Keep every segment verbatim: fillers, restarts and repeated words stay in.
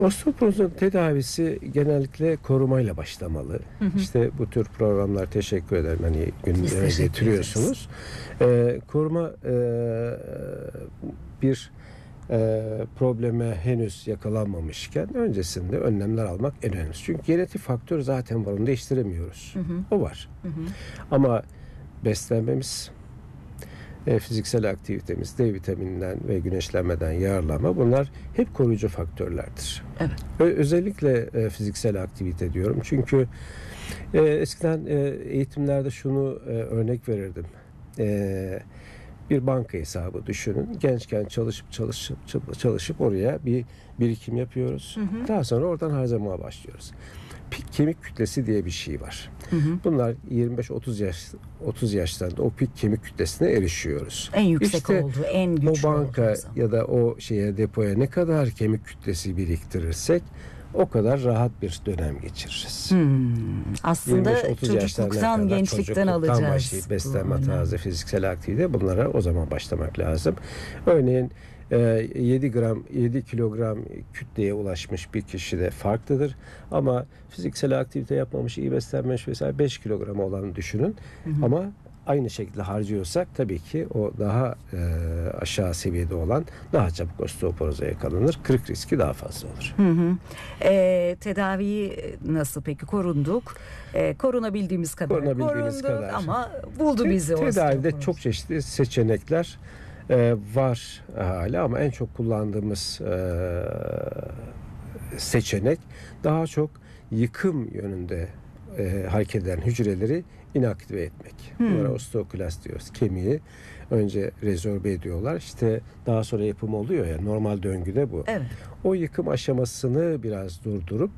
Osteoporozun tedavisi genellikle korumayla başlamalı. Hı hı. İşte bu tür programlar, teşekkür ederim, hani gündeme getiriyorsunuz. Ee, koruma e, bir e, probleme henüz yakalanmamışken öncesinde önlemler almak en önemlisi. Çünkü genetik faktör zaten var, onu değiştiremiyoruz. Hı hı. O var. Hı hı. Ama beslenmemiz, E, fiziksel aktivitemiz, D vitamininden ve güneşlenmeden yararlanma, bunlar hep koruyucu faktörlerdir. Evet. Ö- özellikle e, fiziksel aktivite diyorum. Çünkü e, eskiden e, eğitimlerde şunu e, örnek verirdim. E, bir banka hesabı düşünün. Gençken çalışıp çalışıp çalışıp oraya bir birikim yapıyoruz. Hı hı. Daha sonra oradan harcamaya başlıyoruz. Pik kemik kütlesi diye bir şey var. Hı hı. Bunlar yirmi beş otuz yaş otuz yaşlarında o pik kemik kütlesine erişiyoruz. En yüksek işte olduğu, en güçlü o banka ya da o şeye, depoya ne kadar kemik kütlesi biriktirirsek o kadar rahat bir dönem geçiririz. Hmm. Aslında çocukluktan, gençlikten alacağız. Başlayıp beslenme tarzı, fiziksel aktivite, bunlara o zaman başlamak lazım. Örneğin yedi gram yedi kilogram kütleye ulaşmış bir kişi de farklıdır. Ama fiziksel aktivite yapmamış, iyi beslenmiş vesaire beş kilogram olanı düşünün. Hı hı. Ama aynı şekilde harcıyorsak tabii ki o daha e, aşağı seviyede olan daha çabuk osteoporoza yakalanır. Kırık riski daha fazla olur. Hı hı. E, tedaviyi nasıl peki? Korunduk. E, korunabildiğimiz kadar korunabildiğimiz korunduk kadar. Ama buldu bizi Te- Tedavide çok çeşitli seçenekler e, var hala, ama en çok kullandığımız e, seçenek daha çok yıkım yönünde e, hareket eden hücreleri inaktive etmek. Hmm. Bunlara osteoklast diyoruz. Kemiği önce rezorbe ediyorlar. İşte daha sonra yapım oluyor ya, normal döngüde bu. Evet. O yıkım aşamasını biraz durdurup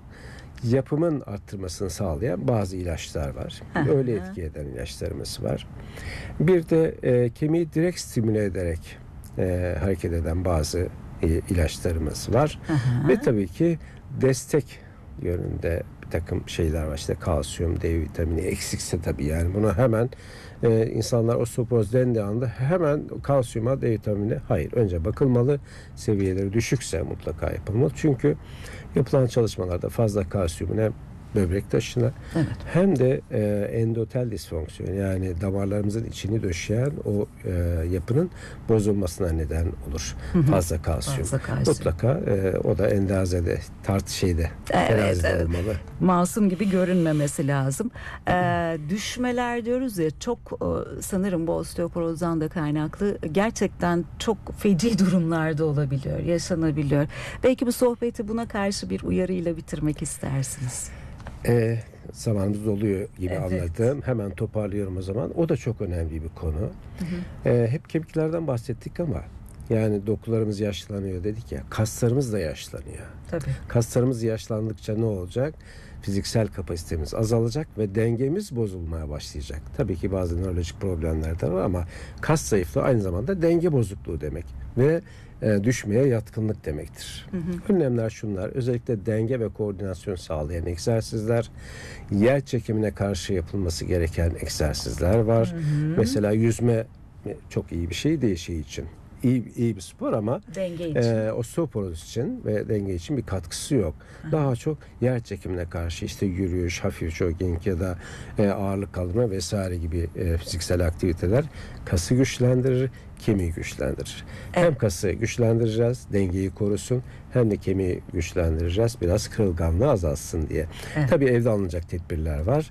yapımın arttırmasını sağlayan bazı ilaçlar var. Aha. Öyle etki eden ilaçlarımız var. Bir de e, kemiği direkt stimüle ederek e, hareket eden bazı e, ilaçlarımız var. Aha. Ve tabii ki destek yönünde bir takım şeyler var. İşte kalsiyum, D vitamini eksikse tabii, yani buna hemen e, insanlar osteoporoz dendiği anda hemen kalsiyuma, D vitamini, hayır, önce bakılmalı. Seviyeleri düşükse mutlaka yapılmalı. Çünkü yapılan çalışmalarda fazla kalsiyumun hem böbrek taşına, evet, hem de e, endotel disfonksiyon, yani damarlarımızın içini döşeyen o e, yapının bozulmasına neden olur. Hı hı. Fazla kalsiyum. Fazla kalsiyum. Mutlaka e, o da endazede, tart şeyde, evet, terazide evet, olmalı. Masum gibi görünmemesi lazım. Ee, düşmeler diyoruz ya, çok e, sanırım bu osteoporozdan da kaynaklı gerçekten çok feci durumlarda olabiliyor, yaşanabiliyor. Belki bu sohbeti buna karşı bir uyarıyla bitirmek istersiniz. E, zamanımız oluyor gibi, evet, anladım. Hemen toparlıyorum o zaman. O da çok önemli bir konu. Hı hı. E, hep kemiklerden bahsettik ama yani dokularımız yaşlanıyor dedik ya, kaslarımız da yaşlanıyor. Tabii. Kaslarımız yaşlandıkça ne olacak? Fiziksel kapasitemiz azalacak ve dengemiz bozulmaya başlayacak. Tabii ki bazı nörolojik problemler de var ama kas zayıflığı aynı zamanda denge bozukluğu demek ve e, düşmeye yatkınlık demektir. Hı hı. Önlemler şunlar: özellikle denge ve koordinasyon sağlayan egzersizler, yer çekimine karşı yapılması gereken egzersizler var. Hı hı. Mesela yüzme çok iyi bir şey değil şey için. İyi, iyi bir spor ama denge için. E, osteoporoz için ve denge için bir katkısı yok. Aha. Daha çok yer çekimine karşı işte yürüyüş, hafif jogging ya da e, ağırlık kaldırma vesaire gibi e, fiziksel aktiviteler kası güçlendirir, kemiği güçlendirir. Evet. Hem kası güçlendireceğiz, dengeyi korusun, hem de kemiği güçlendireceğiz, biraz kırılganlığı azalsın diye. Evet. Tabii evde alınacak tedbirler var.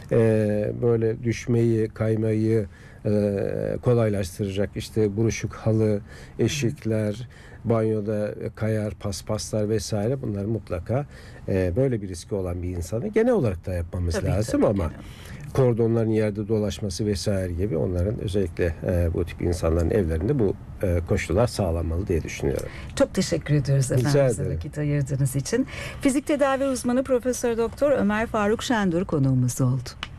E, böyle düşmeyi, kaymayı e, kolaylaştıracak işte buruşuk halı, eşikler, banyoda kayar paspaslar vesaire, bunlar mutlaka e, böyle bir riski olan bir insanı genel olarak da yapmamız tabii, lazım tabii, ama genel. Kordonların yerde dolaşması vesaire gibi, onların özellikle e, bu tip insanların evlerinde bu e, koşullar sağlanmalı diye düşünüyorum. Çok teşekkür ediyoruz efendim bize vakit ayırdığınız için. Fizik tedavi uzmanı Profesör Doktor Ömer Faruk Şendur konuğumuz oldu.